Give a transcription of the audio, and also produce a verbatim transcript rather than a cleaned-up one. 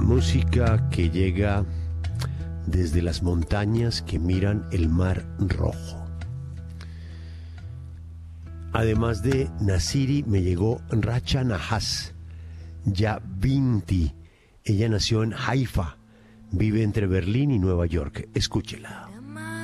Música que llega desde las montañas que miran el Mar Rojo. Además de Nasiri, me llegó Racha Nahas Yavinti. Ella nació en Haifa, vive entre Berlín y Nueva York. Escúchela.